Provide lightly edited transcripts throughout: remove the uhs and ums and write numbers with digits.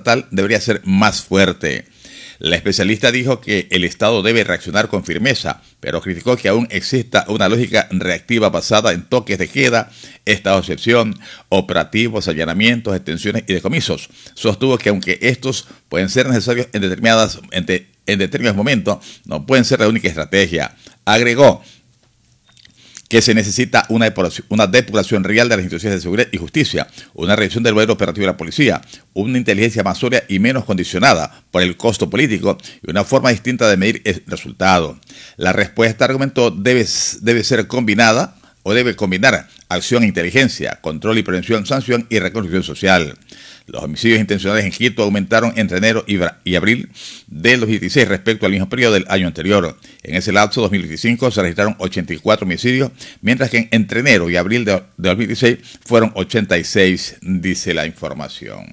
estatal debería ser más fuerte. La especialista dijo que el Estado debe reaccionar con firmeza, pero criticó que aún exista una lógica reactiva basada en toques de queda, estado de excepción, operativos, allanamientos, detenciones y decomisos. Sostuvo que aunque estos pueden ser necesarios en determinados momentos, no pueden ser la única estrategia. Agregó que se necesita una depuración real de las instituciones de seguridad y justicia, una revisión del modelo operativo de la policía, una inteligencia más sólida y menos condicionada por el costo político y una forma distinta de medir el resultado. La respuesta, argumentó, debe ser combinada o debe combinar acción e inteligencia, control y prevención, sanción y reconstrucción social. Los homicidios intencionales en Quito aumentaron entre enero y abril del 2016 respecto al mismo periodo del año anterior. En ese lapso 2025 se registraron 84 homicidios, mientras que entre enero y abril de 2016 fueron 86, dice la información.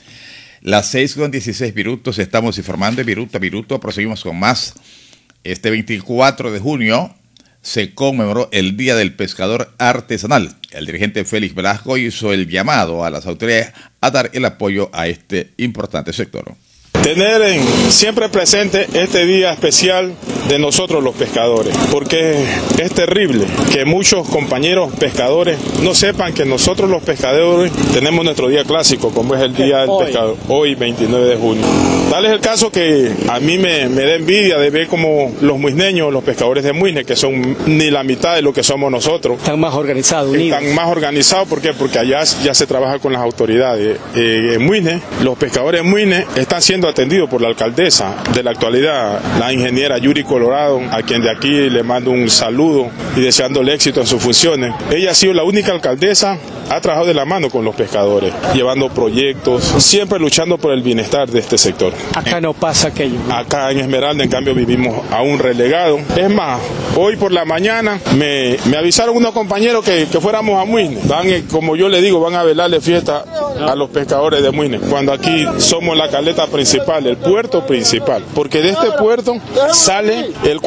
Las 6:16 minutos, estamos informando de minuto a minuto, proseguimos con más. Este 24 de junio se conmemoró el Día del Pescador Artesanal. El dirigente Félix Velasco hizo el llamado a las autoridades a dar el apoyo a este importante sector. Tener siempre presente este día especial de nosotros los pescadores, porque es terrible que muchos compañeros pescadores no sepan que nosotros los pescadores tenemos nuestro día clásico, como es el Día del Pescador, hoy 29 de junio. Tal es el caso que a mí me da envidia de ver como los muisneños, los pescadores de Muisne, que son ni la mitad de lo que somos nosotros. Están más organizados, unidos. Están más organizados, ¿por qué? Porque allá ya se trabaja con las autoridades. En Muisne, los pescadores de Muisne están siendo atendido por la alcaldesa de la actualidad, la ingeniera Yuri Colorado, a quien de aquí le mando un saludo y deseándole éxito en sus funciones. Ella ha sido la única alcaldesa, ha trabajado de la mano con los pescadores, llevando proyectos, siempre luchando por el bienestar de este sector. Acá no pasa aquello. Acá en Esmeralda, en cambio, vivimos a un relegado. Es más, hoy por la mañana me avisaron unos compañeros que fuéramos a Muisne. Como yo le digo, van a velarle fiesta a los pescadores de Muisne, cuando aquí somos la caleta principal, el puerto principal, porque de este puerto sale el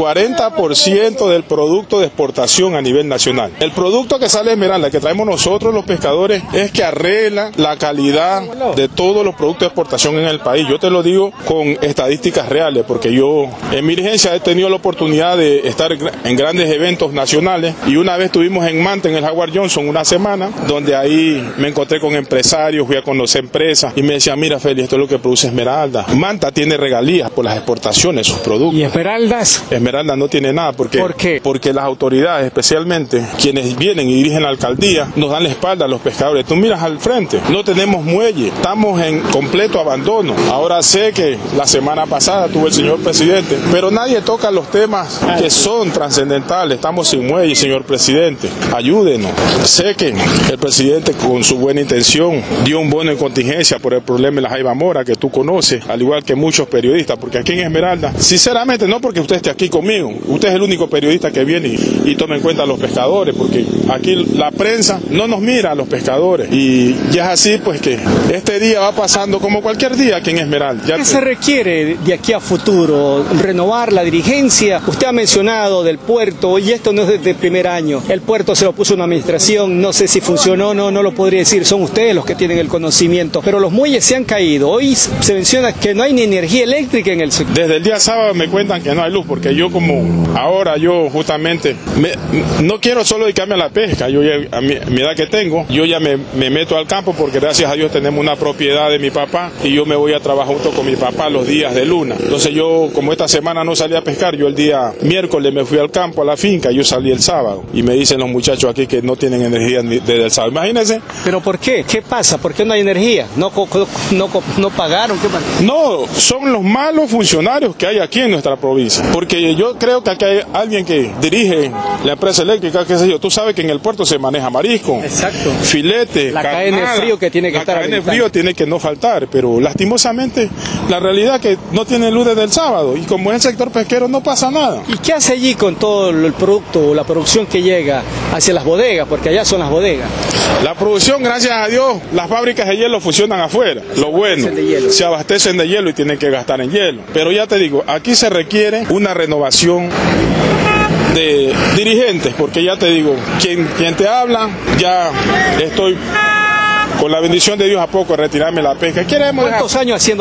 40% del producto de exportación a nivel nacional. El producto que sale de Esmeralda, que traemos nosotros los pescadores, es que arregla la calidad de todos los productos de exportación en el país. Yo te lo digo con estadísticas reales, porque yo en mi dirigencia he tenido la oportunidad de estar en grandes eventos nacionales, y una vez estuvimos en Manta, en el Howard Johnson, una semana, donde ahí me encontré con empresarios, fui a conocer empresas, y me decían, mira Feli, esto es lo que produce Esmeralda. Manta tiene regalías por las exportaciones de sus productos. ¿Y Esmeraldas? Esmeralda no tiene nada. ¿Por qué? Porque las autoridades, especialmente quienes vienen y dirigen la alcaldía, nos dan la espalda a los pescadores. Tú miras al frente, no tenemos muelle, estamos en completo abandono. Ahora sé que la semana pasada tuvo el señor presidente, pero nadie toca los temas que son trascendentales. Estamos sin muelle, señor presidente, ayúdenos. Sé que el presidente, con su buena intención, dio un bono en contingencia por el problema de la Jaiba Mora, que tú conoces, al igual que muchos periodistas, porque aquí en Esmeralda, sinceramente, no porque usted esté aquí conmigo, usted es el único periodista que viene y toma en cuenta a los pescadores, porque aquí la prensa no nos mira a los pescadores, y ya es así, pues, que este día va pasando como cualquier día aquí en Esmeralda. ¿Qué se requiere de aquí a futuro? ¿Renovar la dirigencia? Usted ha mencionado del puerto, y esto no es desde el primer año. El puerto se lo puso una administración, no sé si funcionó, no lo podría decir, son ustedes los que tienen el conocimiento, pero los muelles se han caído. Hoy se menciona que no hay ni energía eléctrica en el sector. Desde el día sábado me cuentan que no hay luz, porque yo justamente no quiero solo dedicarme a la pesca. Yo ya, a mi edad que tengo, yo ya me meto al campo, porque gracias a Dios tenemos una propiedad de mi papá, y yo me voy a trabajar junto con mi papá los días de luna. Entonces yo, como esta semana no salí a pescar, yo el día miércoles me fui al campo, a la finca, yo salí el sábado, y me dicen los muchachos aquí que no tienen energía desde el sábado. Imagínense. ¿Pero por qué? ¿Qué pasa? ¿Por qué no hay energía? ¿No pagaron? ¿Qué pasa? No, son los malos funcionarios que hay aquí en nuestra provincia, porque yo creo que aquí hay alguien que dirige la empresa eléctrica, qué sé yo. Tú sabes que en el puerto se maneja marisco, exacto, filete, la cadena de frío que tiene que estar. La cadena de frío tiene que no faltar, pero lastimosamente la realidad es que no tiene luz desde el sábado, y como es el sector pesquero no pasa nada. ¿Y qué hace allí con todo el producto o la producción que llega hacia las bodegas? Porque allá son las bodegas. La producción, gracias a Dios, las fábricas de hielo funcionan afuera. Lo bueno, se abastecen de hielo y tienen que gastar en hielo. Pero ya te digo, aquí se requiere una renovación de dirigentes, porque ya te digo, quien te habla, ya estoy con la bendición de Dios a poco de retirarme la pesca. ¿Cuántos años haciendo